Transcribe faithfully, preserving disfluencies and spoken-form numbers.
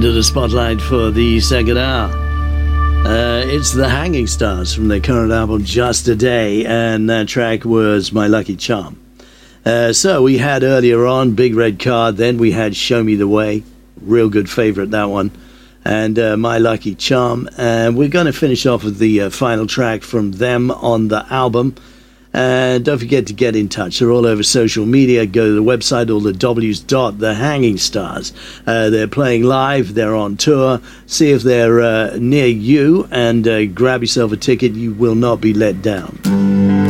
Into the spotlight for the second hour. Uh, it's the Hanging Stars from their current album Just a Day, and that track was My Lucky Charm. Uh, so we had earlier on Big Red Card, then we had Show Me the Way, real good favourite that one, and uh, My Lucky Charm, and we're going to finish off with the uh, final track from them on the album. And don't forget to get in touch. They're all over social media. Go to the website, all the W's dot the Hanging Stars. Uh, they're playing live. They're on tour. See if they're uh, near you, and uh, grab yourself a ticket. You will not be let down.